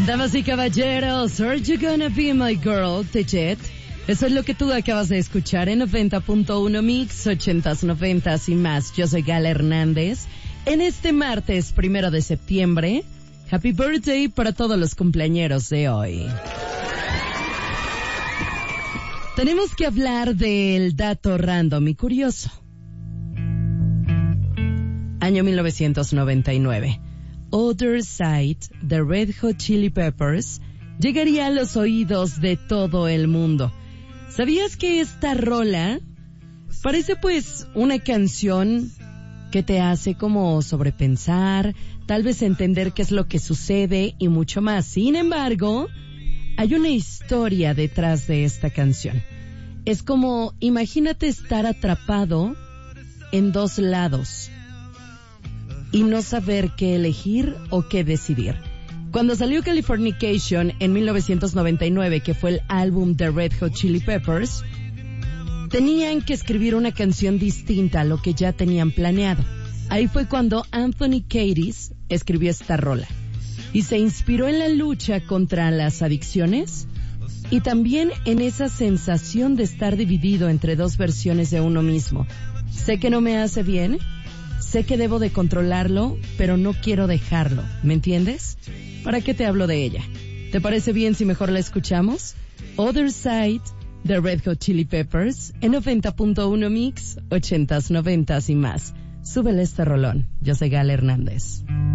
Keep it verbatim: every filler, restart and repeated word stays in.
Damas y caballeros, Are You Gonna Be My Girl, The Jet. Eso es lo que tú acabas de escuchar en noventa punto uno Mix, ochentas, noventas y más. Yo soy Gala Hernández. En este martes, primero de septiembre, Happy Birthday para todos los cumpleañeros de hoy. Tenemos que hablar del dato random y curioso. Año mil novecientos noventa y nueve. Other Side de Red Hot Chili Peppers llegaría a los oídos de todo el mundo. ¿Sabías que esta rola parece pues una canción que te hace como sobrepensar, tal vez entender qué es lo que sucede y mucho más? Sin embargo, hay una historia detrás de esta canción. Es como, imagínate estar atrapado en dos lados y no saber qué elegir o qué decidir. Cuando salió Californication en mil novecientos noventa y nueve, que fue el álbum de Red Hot Chili Peppers, tenían que escribir una canción distinta a lo que ya tenían planeado. Ahí fue cuando Anthony Kiedis escribió esta rola y se inspiró en la lucha contra las adicciones y también en esa sensación de estar dividido entre dos versiones de uno mismo. Sé que no me hace bien, sé que debo de controlarlo, pero no quiero dejarlo, ¿me entiendes? ¿Para qué te hablo de ella? ¿Te parece bien si mejor la escuchamos? Other Side de Red Hot Chili Peppers en noventa punto uno Mix, ochentas, noventas y más. Súbele este rolón. Yo soy Gala Hernández.